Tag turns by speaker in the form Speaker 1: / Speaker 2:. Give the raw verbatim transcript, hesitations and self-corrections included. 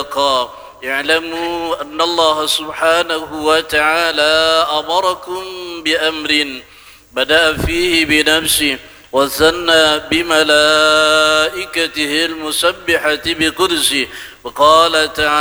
Speaker 1: مطلقا. اعلموا أن الله سبحانه وتعالى أمركم بأمر بدأ فيه بنفسه وثنى بملائكته المسبحة بقدسه، وقال تعالى: